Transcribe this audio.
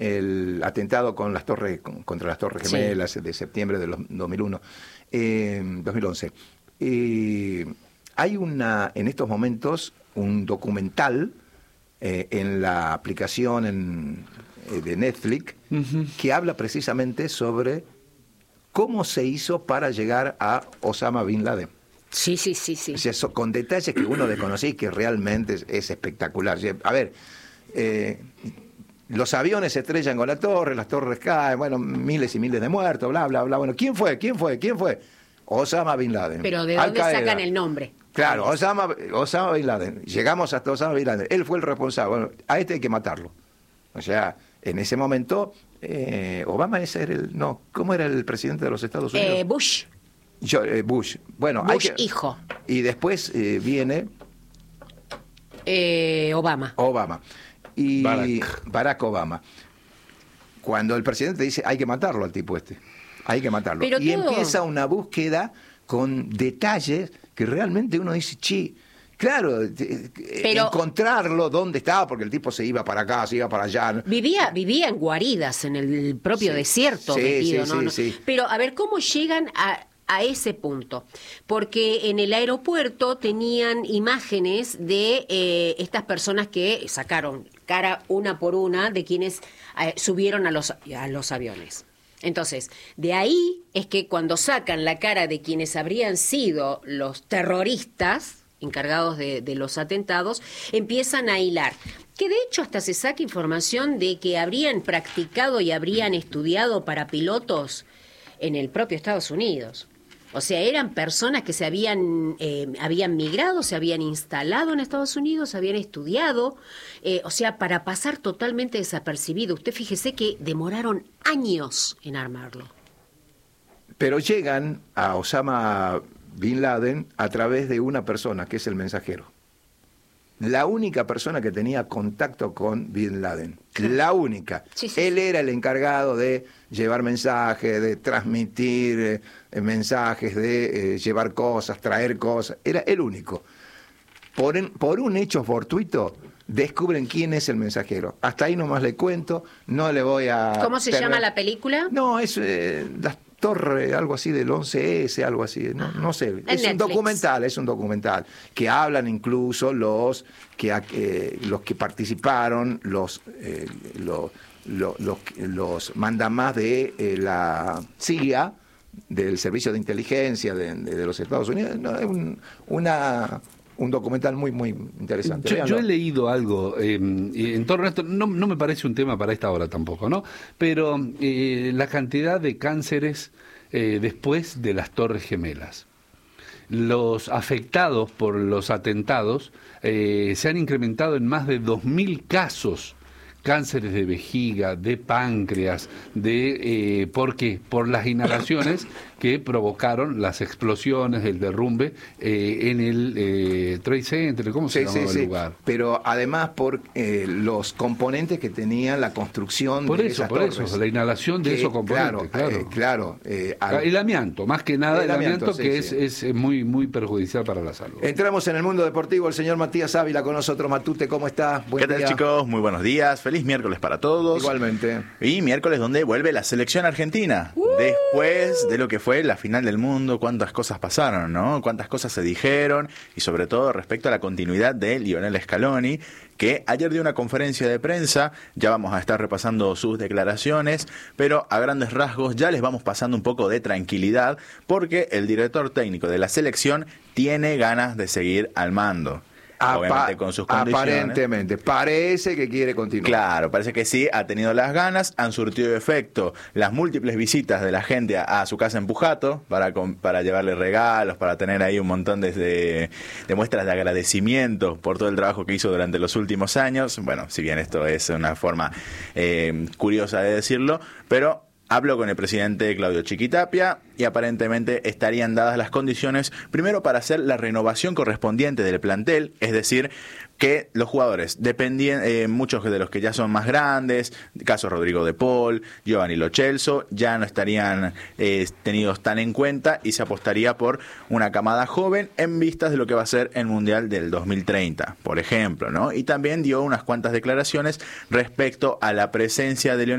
el atentado con las torres, contra las Torres Gemelas de septiembre de 2011. Hay en estos momentos un documental en la aplicación de Netflix que habla precisamente sobre cómo se hizo para llegar a Osama Bin Laden. Sí. O sea, con detalles que uno desconocía y que realmente es espectacular. A ver, los aviones se estrellan con las torres caen, bueno, miles y miles de muertos, bla, bla, bla. Bueno, ¿quién fue? Osama Bin Laden. Pero ¿de dónde sacan el nombre? Claro, Osama Bin Laden. Llegamos hasta Osama Bin Laden. Él fue el responsable. Bueno, a este hay que matarlo. O sea, en ese momento, Obama ¿cómo era el presidente de los Estados Unidos? Bush. Bush. Bueno, Bush hijo. Y después viene Obama. Y Barack Obama. Cuando el presidente dice, hay que matarlo al tipo este. Hay que matarlo. Pero empieza una búsqueda con detalles que realmente uno dice, claro, pero encontrarlo dónde estaba, porque el tipo se iba para acá, se iba para allá. Vivía en guaridas, en el propio desierto metido, ¿no? Pero, a ver, ¿cómo llegan a ese punto? Porque en el aeropuerto tenían imágenes de estas personas que sacaron cara una por una de quienes subieron a los aviones. Entonces, de ahí es que cuando sacan la cara de quienes habrían sido los terroristas encargados de los atentados, empiezan a hilar. Que de hecho hasta se saca información de que habrían practicado y habrían estudiado para pilotos en el propio Estados Unidos. O sea, eran personas que habían migrado, se habían instalado en Estados Unidos, habían estudiado, o sea, para pasar totalmente desapercibido. Usted fíjese que demoraron años en armarlo. Pero llegan a Osama Bin Laden a través de una persona, que es el mensajero. La única persona que tenía contacto con Bin Laden. La única. Él era el encargado de llevar mensajes, de transmitir mensajes, de llevar cosas, traer cosas. Era el único. Por un hecho fortuito, descubren quién es el mensajero. Hasta ahí nomás le cuento, no le voy a... ¿Cómo se llama la película? No, es las Torres, algo así del 11S, algo así, no sé. Es un documental que hablan incluso los que participaron, los mandamás de la CIA, del Servicio de Inteligencia de los Estados Unidos. No, es un documental muy, muy interesante. Yo he leído algo en torno a esto, no me parece un tema para esta hora tampoco, ¿no? Pero la cantidad de cánceres después de las Torres Gemelas. Los afectados por los atentados se han incrementado en más de 2.000 casos. Cánceres de vejiga, de páncreas, ¿por qué? Por las inhalaciones que provocaron las explosiones, el derrumbe en el Trade Center, ¿cómo se llamaba el lugar? Pero además por los componentes que tenía la construcción de esas torres. Por eso, la inhalación de esos componentes, claro. El amianto, más que nada el amianto que es muy, muy perjudicial para la salud. Entramos en el mundo deportivo, el señor Matías Ávila con nosotros. Matute, ¿cómo está? ¿Qué tal, chicos? Muy buenos días. Feliz miércoles para todos. Igualmente. Y miércoles donde vuelve la selección argentina. Después de lo que fue la final del mundo, cuántas cosas pasaron, ¿no? Cuántas cosas se dijeron y sobre todo respecto a la continuidad de Lionel Scaloni, que ayer dio una conferencia de prensa. Ya vamos a estar repasando sus declaraciones, pero a grandes rasgos ya les vamos pasando un poco de tranquilidad porque el director técnico de la selección tiene ganas de seguir al mando. Obviamente con sus condiciones. Aparentemente, parece que quiere continuar. Claro, parece que sí, ha tenido las ganas, han surtido efecto las múltiples visitas de la gente a su casa en Pujato para llevarle regalos, para tener ahí un montón de muestras de agradecimiento por todo el trabajo que hizo durante los últimos años. Bueno, si bien esto es una forma curiosa de decirlo, pero habló con el presidente Claudio Chiquitapia y aparentemente estarían dadas las condiciones, primero para hacer la renovación correspondiente del plantel, es decir, que los jugadores muchos de los que ya son más grandes, caso Rodrigo de Paul, Giovanni Lo Celso, ya no estarían tenidos tan en cuenta y se apostaría por una camada joven en vistas de lo que va a ser el Mundial del 2030, por ejemplo, ¿no? Y también dio unas cuantas declaraciones respecto a la presencia de Lionel